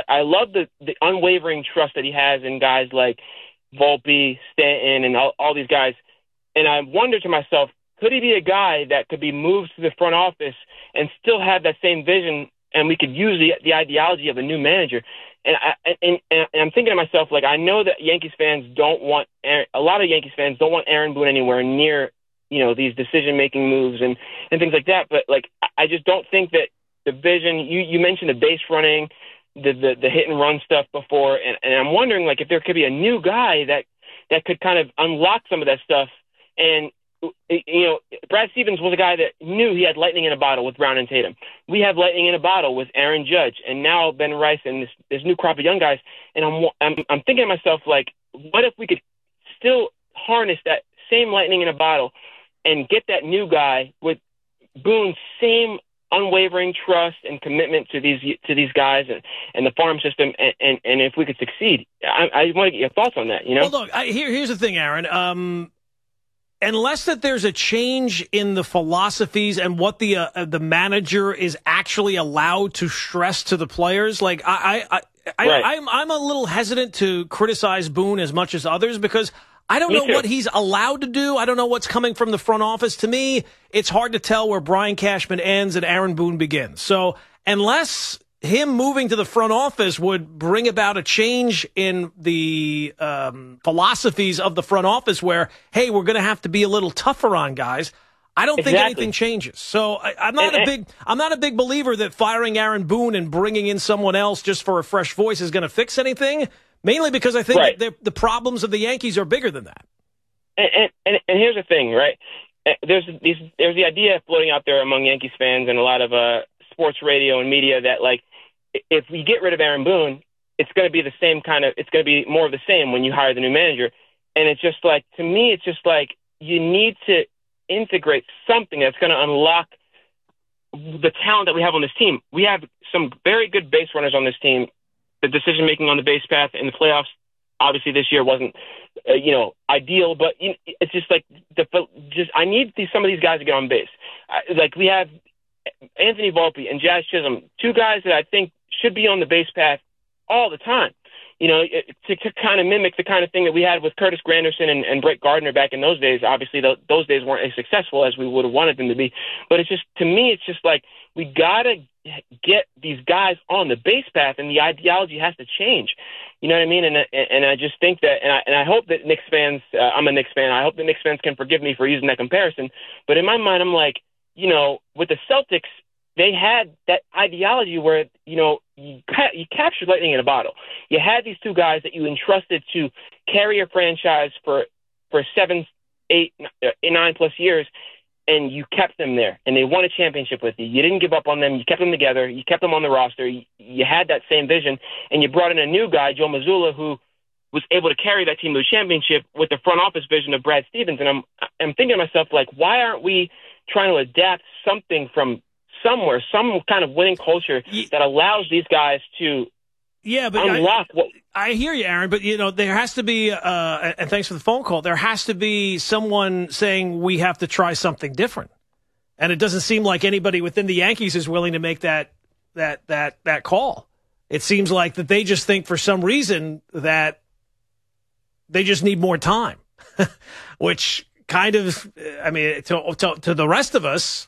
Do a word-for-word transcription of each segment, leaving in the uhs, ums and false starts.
I love the, the unwavering trust that he has in guys like Volpe, Stanton, and all, all these guys. And I wonder to myself, could he be a guy that could be moved to the front office and still have that same vision, and we could use the, the ideology of a new manager? And, I, and, and I'm thinking to myself, like, I know that Yankees fans don't want Aaron, a lot of Yankees fans don't want Aaron Boone anywhere near, you know, these decision-making moves and, and things like that. But, like, I just don't think that the vision, you, you mentioned the base running, the, the, the hit and run stuff before, and, and I'm wondering, like, if there could be a new guy that, that could kind of unlock some of that stuff. And, you know, Brad Stevens was a guy that knew he had lightning in a bottle with Brown and Tatum. We have lightning in a bottle with Aaron Judge, and now Ben Rice and this, this new crop of young guys. And I'm, I'm, I'm thinking to myself, like, what if we could still harness that same lightning in a bottle and get that new guy with Boone's same unwavering trust and commitment to these to these guys and, and the farm system, and, and, and if we could succeed? I, I want to get your thoughts on that. You know, well, look, I, here, here's the thing, Aaron. Um, unless that there's a change in the philosophies and what the uh, the manager is actually allowed to stress to the players, like I, I, I, right. I I'm I'm a little hesitant to criticize Boone as much as others because I don't Me know too. what he's allowed to do. I don't know what's coming from the front office. To me, it's hard to tell where Brian Cashman ends and Aaron Boone begins. So unless him moving to the front office would bring about a change in the um, philosophies of the front office where, hey, we're going to have to be a little tougher on guys, I don't exactly. think anything changes. So I, I'm not and, a big I'm not a big believer that firing Aaron Boone and bringing in someone else just for a fresh voice is going to fix anything. Mainly because I think right. the, the problems of the Yankees are bigger than that. And, and, and here's the thing, right? There's these, there's the idea floating out there among Yankees fans and a lot of uh, sports radio and media that, like, if we get rid of Aaron Boone, it's going to be the same kind of, it's going to be more of the same when you hire the new manager. And it's just like, to me, it's just like you need to integrate something that's going to unlock the talent that we have on this team. We have some very good base runners on this team. The decision-making on the base path in the playoffs, obviously this year wasn't, uh, you know, ideal, but you know, it's just like, the, just I need these, some of these guys to get on base. I, like we have Anthony Volpe and Jazz Chisholm, two guys that I think should be on the base path all the time. You know, to, to kind of mimic the kind of thing that we had with Curtis Granderson and, and Brett Gardner back in those days. Obviously, the, those days weren't as successful as we would have wanted them to be. But it's just, to me, it's just like we got to get these guys on the base path, and the ideology has to change. You know what I mean? And and I just think that, and I, and I hope that Knicks fans, uh, I'm a Knicks fan, I hope that Knicks fans can forgive me for using that comparison. But in my mind, I'm like, you know, with the Celtics, they had that ideology where, you know, you, ca- you captured lightning in a bottle. You had these two guys that you entrusted to carry your franchise for for seven, eight, nine plus years, and you kept them there, and they won a championship with you. You didn't give up on them. You kept them together. You kept them on the roster. You, you had that same vision, and you brought in a new guy, Joe Mazzulla, who was able to carry that team to a championship with the front office vision of Brad Stevens. And I'm I'm thinking to myself, like, why aren't we trying to adapt something from somewhere, some kind of winning culture that allows these guys to yeah, but unlock I, what I hear you, Aaron, but you know there has to be, uh, and thanks for the phone call. There has to be someone saying we have to try something different, and it doesn't seem like anybody within the Yankees is willing to make that that that that call. It seems like that they just think for some reason that they just need more time, which kind of, I mean, to, to to the rest of us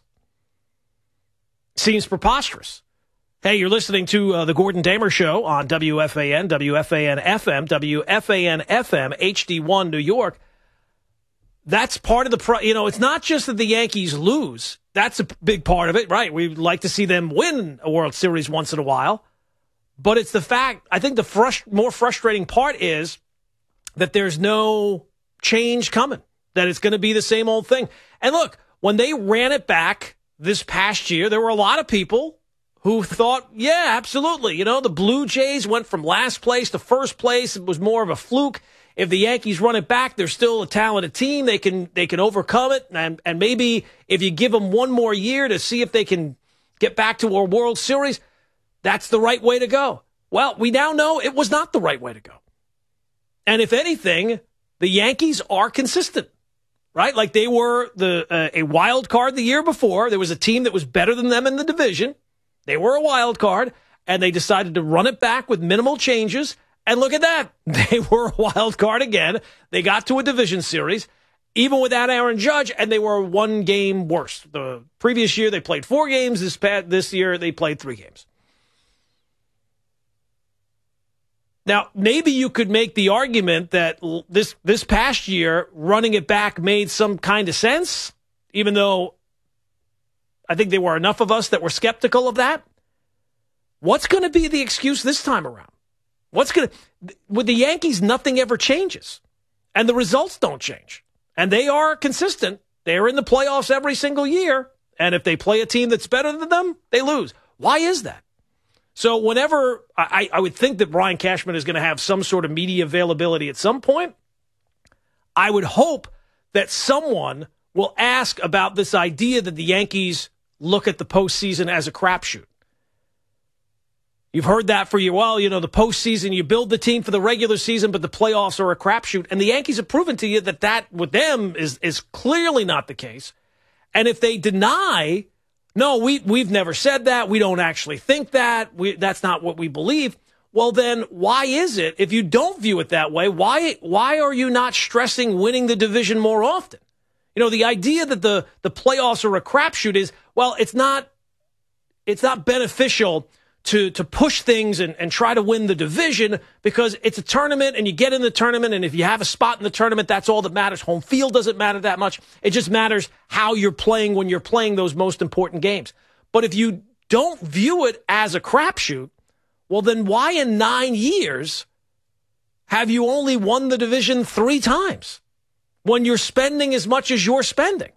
seems preposterous. Hey, you're listening to uh, the Gordon Damer Show on W F A N, W F A N F M, W F A N F M, H D one, New York. That's part of the, pro- you know, it's not just that the Yankees lose. That's a big part of it, right? We'd like to see them win a World Series once in a while. But it's the fact, I think the frust- more frustrating part is that there's no change coming, that it's going to be the same old thing. And look, when they ran it back this past year, there were a lot of people who thought, yeah, absolutely. You know, the Blue Jays went from last place to first place. It was more of a fluke. If the Yankees run it back, they're still a talented team. They can they can overcome it. And, and maybe if you give them one more year to see if they can get back to a World Series, that's the right way to go. Well, we now know it was not the right way to go. And if anything, the Yankees are consistent, right? Like they were the uh, a wild card the year before. There was a team that was better than them in the division. They were a wild card, and they decided to run it back with minimal changes. And look at that. They were a wild card again. They got to a division series, even without Aaron Judge, and they were one game worse. The previous year, they played four games. This past, this year, they played three games. Now, maybe you could make the argument that this this past year, running it back made some kind of sense, even though I think there were enough of us that were skeptical of that. What's going to be the excuse this time around? What's going to, with the Yankees, nothing ever changes, and the results don't change, and they are consistent. They're in the playoffs every single year, and if they play a team that's better than them, they lose. Why is that? So whenever I, I would think that Brian Cashman is going to have some sort of media availability at some point, I would hope that someone will ask about this idea that the Yankees look at the postseason as a crapshoot. You've heard that for you. Well, you know, the postseason, you build the team for the regular season, but the playoffs are a crapshoot. And the Yankees have proven to you that that, with them, is, is clearly not the case. And if they deny, no, we, we've never said that, we don't actually think that, we, that's not what we believe, well, then why is it, if you don't view it that way, why why are you not stressing winning the division more often? You know, the idea that the, the playoffs are a crapshoot is, well, it's not it's not beneficial to to push things and, and try to win the division, because it's a tournament and you get in the tournament, and if you have a spot in the tournament, that's all that matters. Home field doesn't matter that much. It just matters how you're playing when you're playing those most important games. But if you don't view it as a crapshoot, well, then why in nine years have you only won the division three times when you're spending as much as you're spending?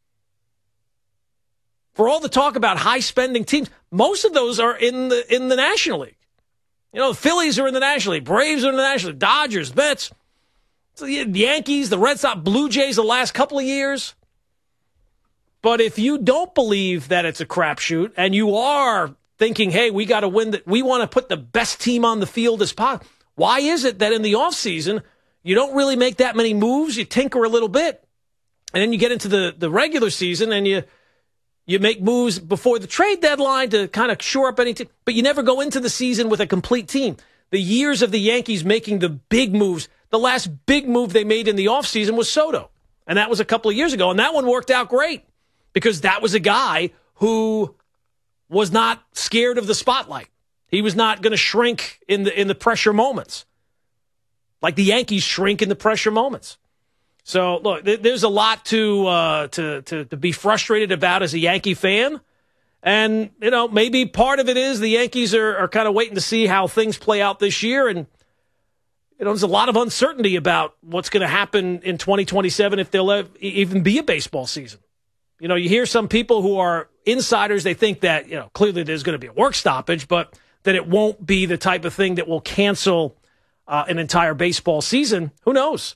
For all the talk about high-spending teams, most of those are in the in the National League. You know, the Phillies are in the National League. Braves are in the National League. Dodgers, Mets, the Yankees, the Red Sox, Blue Jays the last couple of years. But if you don't believe that it's a crapshoot and you are thinking, hey, we got to win, the, we want to put the best team on the field as possible, why is it that in the offseason you don't really make that many moves? You tinker a little bit, and then you get into the, the regular season and you You make moves before the trade deadline to kind of shore up any team, but you never go into the season with a complete team. The years of the Yankees making the big moves, the last big move they made in the offseason was Soto, and that was a couple of years ago, and that one worked out great because that was a guy who was not scared of the spotlight. He was not going to shrink in the in the pressure moments like the Yankees shrink in the pressure moments. So, look, there's a lot to, uh, to to to be frustrated about as a Yankee fan. And, you know, maybe part of it is the Yankees are, are kind of waiting to see how things play out this year. And, you know, there's a lot of uncertainty about what's going to happen in twenty twenty-seven, if there'll even be a baseball season. You know, you hear some people who are insiders, they think that, you know, clearly there's going to be a work stoppage, but that it won't be the type of thing that will cancel uh, an entire baseball season. Who knows?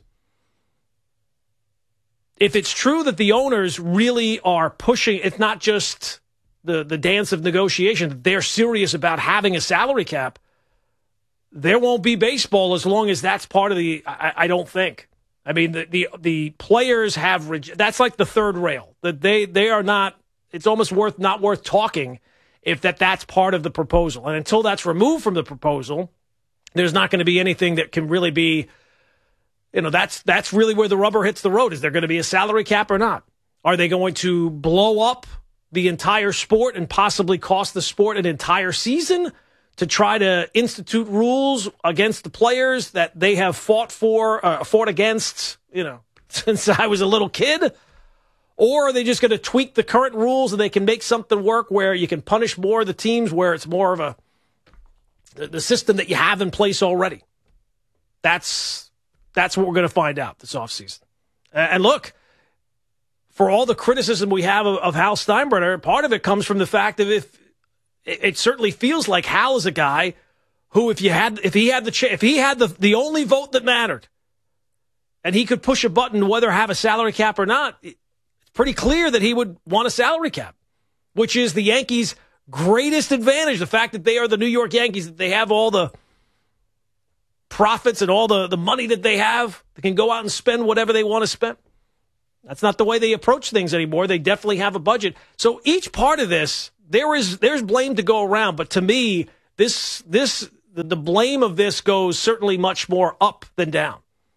If it's true that the owners really are pushing, it's not just the, the dance of negotiation, they're serious about having a salary cap, there won't be baseball as long as that's part of the, I, I don't think. I mean, the, the, the players have, that's like the third rail. That they, they are not, it's almost worth not worth talking if that that's part of the proposal. And until that's removed from the proposal, there's not going to be anything that can really be, you know, that's that's really where the rubber hits the road. Is there going to be a salary cap or not? Are they going to blow up the entire sport and possibly cost the sport an entire season to try to institute rules against the players that they have fought for, uh, fought against, you know, since I was a little kid? Or are they just going to tweak the current rules and they can make something work where you can punish more of the teams where it's more of a the, the system that you have in place already? That's That's what we're going to find out this offseason. And look, for all the criticism we have of, of Hal Steinbrenner, part of it comes from the fact that if it, it certainly feels like Hal is a guy who, if you had, if he had the ch- if he had the the only vote that mattered, and he could push a button whether have a salary cap or not, it's pretty clear that he would want a salary cap, which is the Yankees' greatest advantage. The fact that they are the New York Yankees, that they have all the profits and all the, the money that they have, they can go out and spend whatever they want to spend. That's not the way they approach things anymore. They definitely have a budget. So each part of this, there is there's blame to go around. But to me, This, this, the, the blame of this goes certainly much more up than down.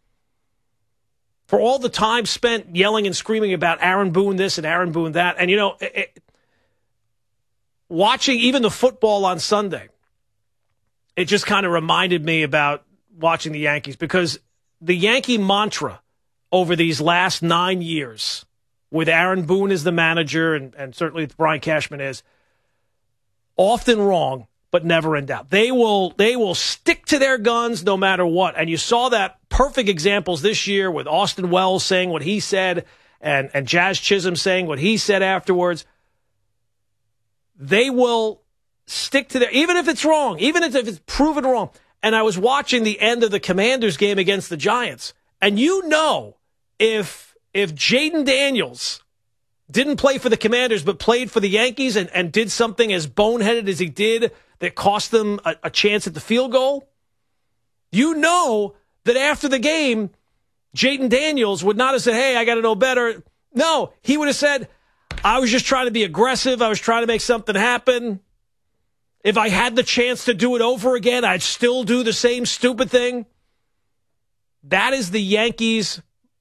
For all the time spent yelling and screaming about Aaron Boone this and Aaron Boone that. And, you know, it, it, watching even the football on Sunday, it just kind of reminded me about watching the Yankees, because the Yankee mantra over these last nine years, with Aaron Boone as the manager, and, and certainly Brian Cashman is, often wrong, but never in doubt. They will they will stick to their guns no matter what. And you saw that perfect examples this year with Austin Wells saying what he said and, and Jazz Chisholm saying what he said afterwards. They will stick to their, even if it's wrong, even if it's proven wrong. And I was watching the end of the Commanders game against the Giants. And you know, if if Jaden Daniels didn't play for the Commanders but played for the Yankees and, and did something as boneheaded as he did that cost them a, a chance at the field goal, you know that after the game, Jaden Daniels would not have said, hey, I got to know better. No, he would have said, I was just trying to be aggressive. I was trying to make something happen. If I had the chance to do it over again, I'd still do the same stupid thing. That is the Yankees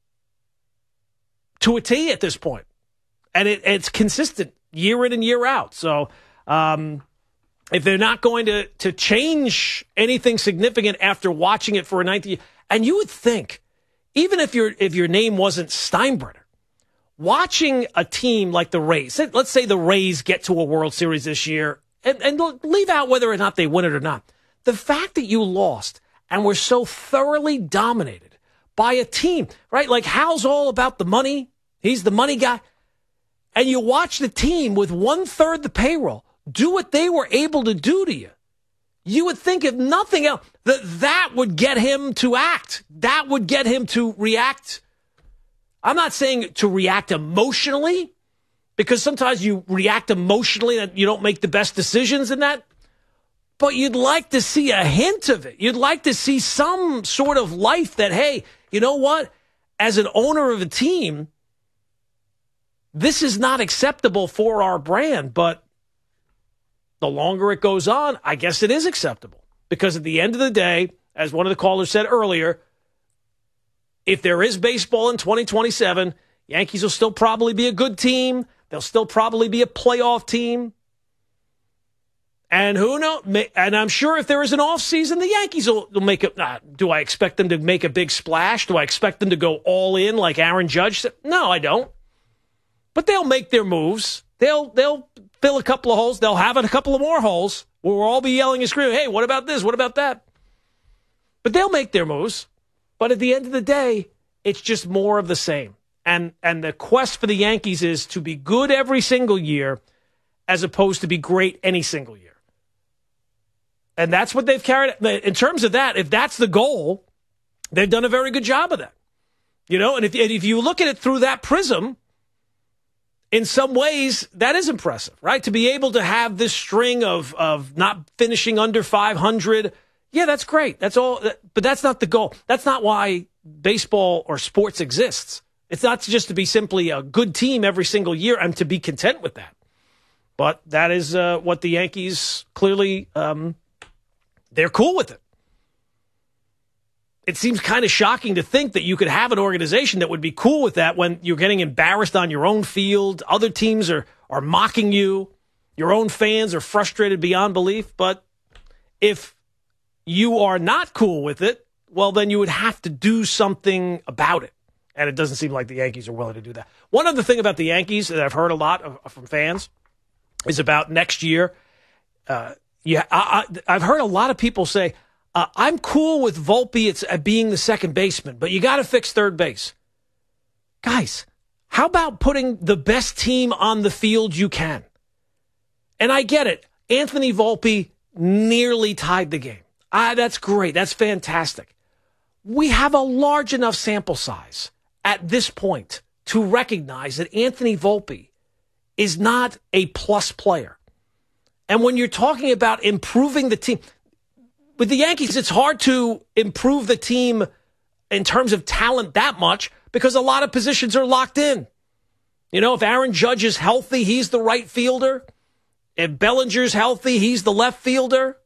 to a T at this point. And it, it's consistent year in and year out. So um, if they're not going to, to change anything significant after watching it for a ninety, and you would think, even if your if your name wasn't Steinbrenner, watching a team like the Rays, let's say the Rays get to a World Series this year, and, and leave out whether or not they win it or not. The fact that you lost and were so thoroughly dominated by a team, right? Like Hal's all about the money. He's the money guy. And you watch the team with one-third the payroll do what they were able to do to you. You would think, if nothing else, that that would get him to act. That would get him to react. I'm not saying to react emotionally, because sometimes you react emotionally and you don't make the best decisions in that. But you'd like to see a hint of it. You'd like to see some sort of life that, hey, you know what? As an owner of a team, this is not acceptable for our brand. But the longer it goes on, I guess it is acceptable. Because at the end of the day, as one of the callers said earlier, if there is baseball in twenty twenty-seven, Yankees will still probably be a good team. They'll still probably be a playoff team. And who knows? And I'm sure if there is an offseason, the Yankees will, will make it. Uh, do I expect them to make a big splash? Do I expect them to go all in like Aaron Judge said? No, I don't. But they'll make their moves. They'll they'll fill a couple of holes. They'll have a couple of more holes where we'll all be yelling and screaming, hey, what about this? What about that? But they'll make their moves. But at the end of the day, it's just more of the same. And and the quest for the Yankees is to be good every single year as opposed to be great any single year. And that's what they've carried. In terms of that, if that's the goal, they've done a very good job of that. You know, and if, and if you look at it through that prism, in some ways, that is impressive, right? To be able to have this string of, of not finishing under five hundred, yeah, that's great. That's all. But that's not the goal. That's not why baseball or sports exists. It's not just to be simply a good team every single year and to be content with that. But that is uh, what the Yankees clearly... Um, They're cool with it. It seems kind of shocking to think that you could have an organization that would be cool with that when you're getting embarrassed on your own field. Other teams are, are mocking you. Your own fans are frustrated beyond belief. But if you are not cool with it, well, then you would have to do something about it. And it doesn't seem like the Yankees are willing to do that. One other thing about the Yankees that I've heard a lot of, from fans is about next year. Uh, Yeah, I, I, I've heard a lot of people say, uh, I'm cool with Volpe it's, uh, being the second baseman, but you got to fix third base. Guys, how about putting the best team on the field you can? And I get it. Anthony Volpe nearly tied the game. Ah, that's great. That's fantastic. We have a large enough sample size at this point to recognize that Anthony Volpe is not a plus player. And when you're talking about improving the team, with the Yankees, it's hard to improve the team in terms of talent that much because a lot of positions are locked in. You know, if Aaron Judge is healthy, he's the right fielder. If Bellinger's healthy, he's the left fielder.